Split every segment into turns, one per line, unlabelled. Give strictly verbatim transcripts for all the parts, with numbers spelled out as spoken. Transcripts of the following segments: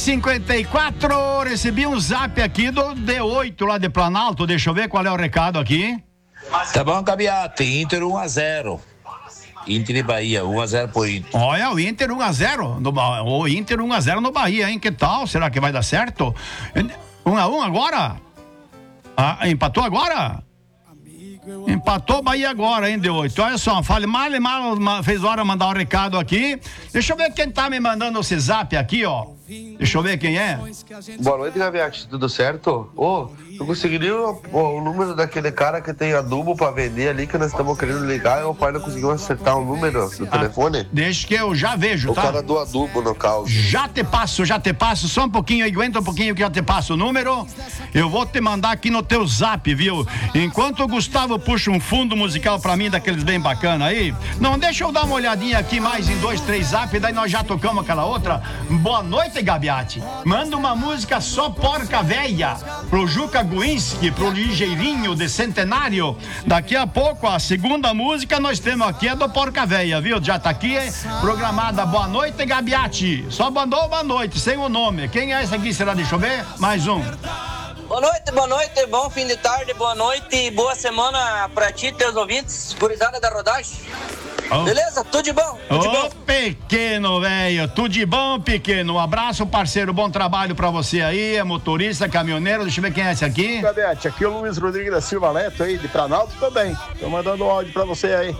cinquenta e quatro, recebi um zap aqui do D oito lá de Planalto, deixa eu ver qual é o recado aqui.
Tá bom, Gabiati, Inter um a zero. Inter e Bahia, um a zero pro Inter.
Olha, o Inter um a zero, no, o Inter um a zero no Bahia, hein, que tal? Será que vai dar certo? um a um agora? Ah, empatou agora? Empatou Bahia agora, hein, D oito. Olha só, fale mal e mal, fez hora mandar um recado aqui. Deixa eu ver quem tá me mandando esse zap aqui, ó. Deixa eu ver quem é.
Boa noite, Gaviati, tudo certo? Ô, oh, eu conseguiria o, o número daquele cara que tem adubo pra vender ali, que nós estamos querendo ligar, e o pai não conseguiu acertar o número do ah, telefone?
Deixa que eu já vejo,
o
tá?
O cara do adubo no caos.
Já te passo, já te passo, só um pouquinho aí, aguenta um pouquinho que já te passo o número. Eu vou te mandar aqui no teu zap, viu? Enquanto o Gustavo puxa um fundo musical pra mim, daqueles bem bacana aí, não, deixa eu dar uma olhadinha aqui mais em dois, três zap, daí nós já tocamos aquela outra. Boa noite, Gabiati. Manda uma música só porca véia pro Juca Guinski, pro Ligeirinho de Centenário. Daqui a pouco a segunda música nós temos aqui é do porca véia, viu? Já tá aqui programada. Boa noite, Gabiati. Só mandou boa noite, sem o nome. Quem é esse aqui? Será? Deixa eu ver. Mais um.
Boa noite, boa noite, bom fim de tarde, boa noite e boa semana pra ti e teus ouvintes, gurizada da rodagem. Oh. Beleza? Tudo de bom? Tudo de
oh,
bom?
Pequeno, velho. Tudo de bom, pequeno. Um abraço, parceiro. Bom trabalho pra você aí. É motorista, caminhoneiro. Deixa eu ver quem é esse aqui.
Cabete, aqui é o Luiz Rodrigues da Silva Neto aí, de Planalto também. Tô mandando um áudio pra você aí.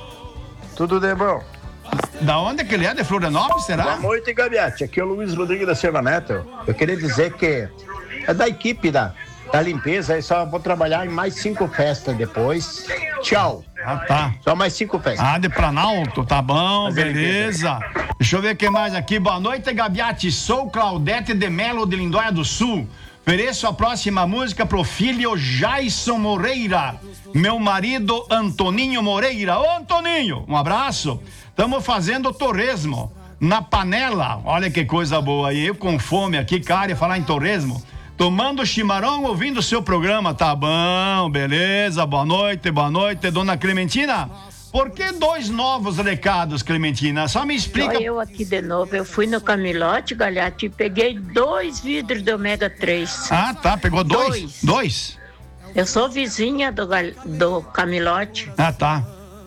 Tudo de bom?
Da onde que ele é? De Florianópolis, será?
Boa noite, Gabiati. Aqui é o Luiz Rodrigues da Silva Neto. Eu queria dizer que é da equipe da, da limpeza, aí só vou trabalhar em mais cinco festas depois. Tchau.
Ah, tá.
Só mais cinco festas.
Ah, de Planalto, tá bom, mas beleza. Deixa eu ver quem mais aqui. Boa noite, Gabiati. Sou Claudete de Melo, de Lindóia do Sul. Ofereço a próxima música pro filho Jason Moreira, meu marido Antoninho Moreira. Ô, Antoninho, um abraço. Estamos fazendo torresmo na panela. Olha que coisa boa aí. Eu com fome aqui, cara, e falar em torresmo. Tomando chimarrão, ouvindo o seu programa. Tá bom, beleza. Boa noite, boa noite, dona Clementina. Por que dois novos recados, Clementina? Só me explica.
Só eu aqui de novo. Eu fui no Camilote, Galhate, e peguei dois vidros de ômega três.
Ah, tá. Pegou dois? Dois. dois.
Eu sou vizinha do, do Camilote.
Ah, tá.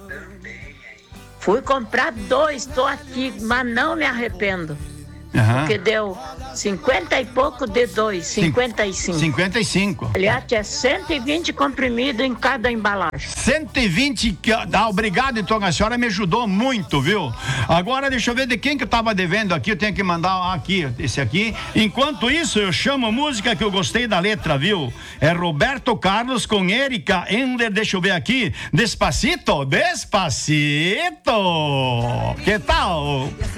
Fui comprar dois, tô aqui, mas não me arrependo.
Uhum.
Porque deu cinquenta e pouco de dois, cinquenta e cinco.
cinquenta e cinco.
Aliás, é cento e vinte comprimidos em cada embalagem.
cento e vinte. Ah, obrigado, então, a senhora me ajudou muito, viu? Agora, deixa eu ver de quem que eu tava devendo aqui. Eu tenho que mandar aqui, esse aqui. Enquanto isso, eu chamo música que eu gostei da letra, viu? É Roberto Carlos com Erika Ender. Deixa eu ver aqui. Despacito, Despacito. Que tal?